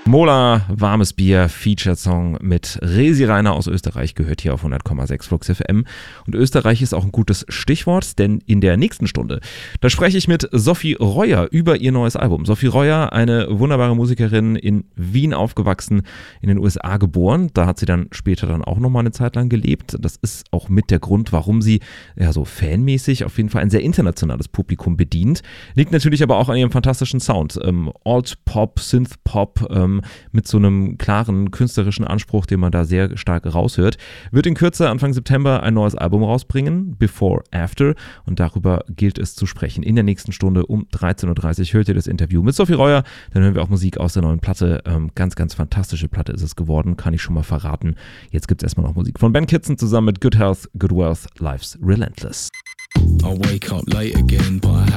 Mola, warmes Bier, Feature-Song mit Resi Rainer aus Österreich, gehört hier auf 100,6 Flux FM. Und Österreich ist auch ein gutes Stichwort, denn in der nächsten Stunde, da spreche ich mit Sophie Reuer über ihr neues Album. Sophie Reuer, eine wunderbare Musikerin, in Wien aufgewachsen, in den USA geboren. Da hat sie dann später dann auch nochmal eine Zeit lang gelebt. Das ist auch mit der Grund, warum sie ja so fanmäßig auf jeden Fall ein sehr internationales Publikum bedient. Liegt natürlich aber auch an ihrem fantastischen Sound. Alt-Pop, Synth-Pop, mit so einem klaren künstlerischen Anspruch, den man da sehr stark raushört. Wird in Kürze Anfang September ein neues Album rausbringen, Before After, und darüber gilt es zu sprechen. In der nächsten Stunde um 13.30 Uhr hört ihr das Interview mit Sophie Reuer, dann hören wir auch Musik aus der neuen Platte. Ganz, ganz fantastische Platte ist es geworden, kann ich schon mal verraten. Jetzt gibt es erstmal noch Musik von Ben Kitson zusammen mit Good Health, Good Wealth, Life's Relentless. I wake up late again, but I